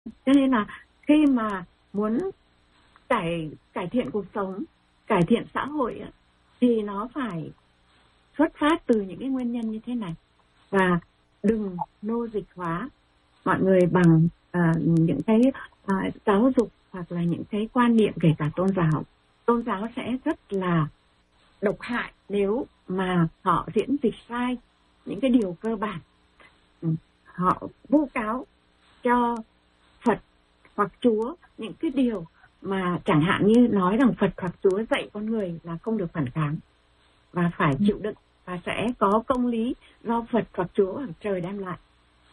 Cho nên là khi mà muốn cải thiện cuộc sống, cải thiện xã hội á, thì nó phải xuất phát từ những cái nguyên nhân như thế này. Và đừng nô dịch hóa mọi người bằng những cái giáo dục hoặc là những cái quan niệm kể cả tôn giáo. Tôn giáo sẽ rất là độc hại nếu mà họ diễn dịch sai những cái điều cơ bản. Họ vu cáo cho Phật hoặc Chúa những cái điều mà chẳng hạn như nói rằng Phật hoặc Chúa dạy con người là không được phản kháng và phải chịu đựng và sẽ có công lý do Phật hoặc Chúa hoặc trời đem lại.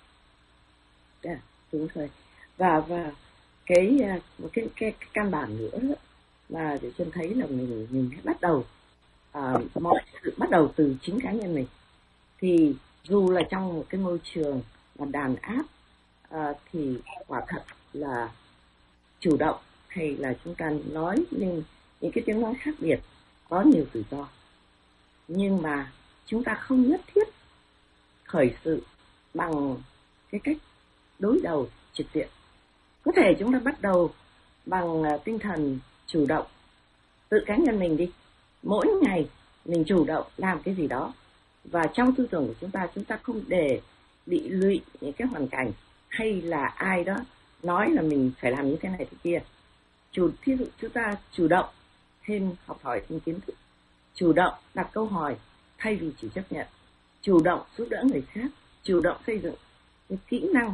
Đúng rồi. Và cái căn bản nữa mà để chân thấy là mình bắt đầu mọi sự bắt đầu từ chính cá nhân mình. Thì dù là trong một cái môi trường mà đàn áp thì quả thật là chủ động hay là chúng ta nói nên những cái tiếng nói khác biệt có nhiều rủi ro, nhưng mà chúng ta không nhất thiết khởi sự bằng cái cách đối đầu trực diện. Có thể chúng ta bắt đầu bằng tinh thần chủ động, tự cá nhân mình đi, mỗi ngày mình chủ động làm cái gì đó, và trong tư tưởng của chúng ta không để bị lụy những cái hoàn cảnh hay là ai đó nói là mình phải làm như thế này thế kia. Thí dụ chúng ta chủ động thêm học hỏi thêm kiến thức, chủ động đặt câu hỏi thay vì chỉ chấp nhận, chủ động giúp đỡ người khác, chủ động xây dựng cái kỹ năng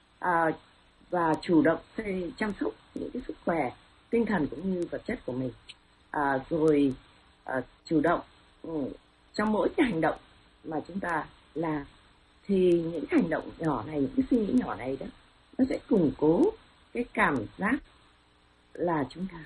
và chủ động chăm sóc những cái sức khỏe tinh thần cũng như vật chất của mình, rồi chủ động trong mỗi cái hành động mà chúng ta làm, thì những hành động nhỏ này, những cái suy nghĩ nhỏ này đó, nó sẽ củng cố cái cảm giác là chúng ta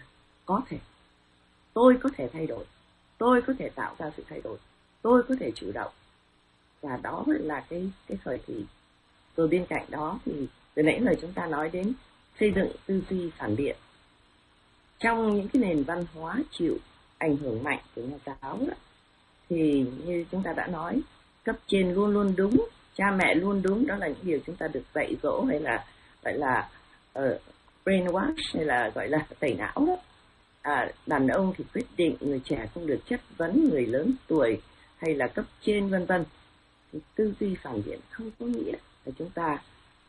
tôi có thể thay đổi, tôi có thể tạo ra sự thay đổi, tôi có thể chủ động, và đó là cái khởi thủy. Rồi bên cạnh đó thì từ nãy lời chúng ta nói đến xây dựng tư duy phản biện. Trong những cái nền văn hóa chịu ảnh hưởng mạnh của nhà giáo đó, thì như chúng ta đã nói, cấp trên luôn luôn đúng, cha mẹ luôn đúng, đó là những điều chúng ta được dạy dỗ, hay là gọi là brainwash, hay là gọi là tẩy não đó. Đàn ông thì quyết định, người trẻ không được chất vấn người lớn tuổi hay là cấp trên vân vân. Thì tư duy phản biện không có nghĩa là chúng ta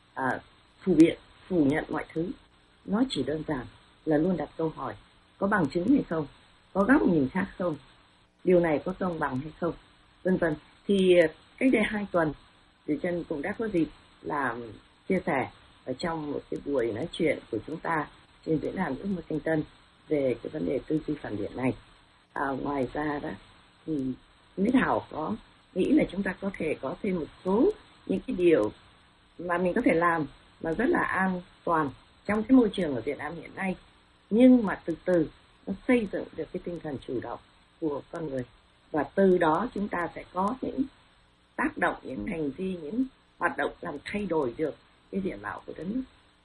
phủ nhận mọi thứ. Nó chỉ đơn giản là luôn đặt câu hỏi, có bằng chứng hay không, có góc nhìn khác không, điều này có công bằng hay không, vân vân. Thì cách đây 2 tuần thì Trân cũng đã có dịp làm chia sẻ ở trong một cái buổi nói chuyện của chúng ta trên diễn đàn Ước Mơ Thanh Tân về cái vấn đề tư duy phản biện này. Ngoài ra đó thì Mỹ Thảo có nghĩ là chúng ta có thể có thêm một số những cái điều mà mình có thể làm mà rất là an toàn trong cái môi trường ở Việt Nam hiện nay, nhưng mà từ từ nó xây dựng được cái tinh thần chủ động của con người, và từ đó chúng ta sẽ có những tác động, những hành vi, những hoạt động làm thay đổi được cái diện mạo của đất nước.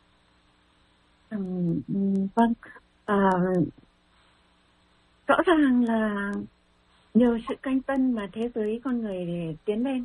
Vâng, rõ ràng là nhờ sự canh tân mà thế giới con người tiến lên,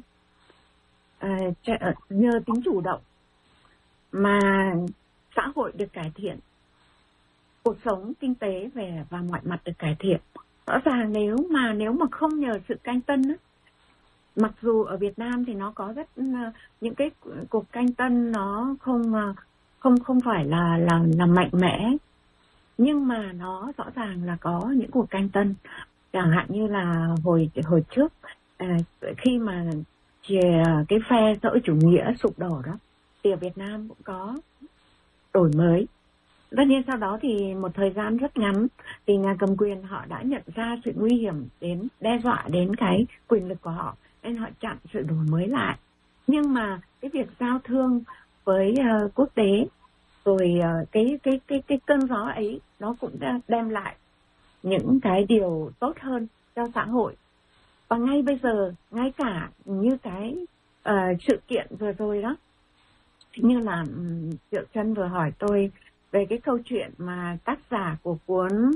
nhờ tính chủ động mà xã hội được cải thiện, cuộc sống kinh tế và mọi mặt được cải thiện. Rõ ràng nếu mà không nhờ sự canh tân á, mặc dù ở Việt Nam thì nó có rất những cái cuộc canh tân nó không phải là mạnh mẽ, nhưng mà nó rõ ràng là có những cuộc canh tân. Chẳng hạn như là hồi trước khi mà cái phe xã hội chủ nghĩa sụp đổ đó, thì ở Việt Nam cũng có đổi mới. Tất nhiên sau đó thì một thời gian rất ngắn thì nhà cầm quyền họ đã nhận ra sự nguy hiểm đến, đe dọa đến cái quyền lực của họ, nên họ chặn sự đổi mới lại. Nhưng mà cái việc giao thương với quốc tế, rồi cái cơn gió ấy nó cũng đã đem lại những cái điều tốt hơn cho xã hội. Và ngay bây giờ, ngay cả như cái sự kiện vừa rồi đó, như là Diệu Trân vừa hỏi tôi về cái câu chuyện mà tác giả của cuốn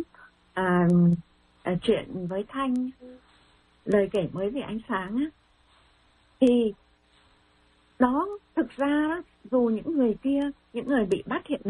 Chuyện với Thanh, lời kể mới về ánh sáng á, thì đó thực ra dù những người kia, những người bị bắt hiện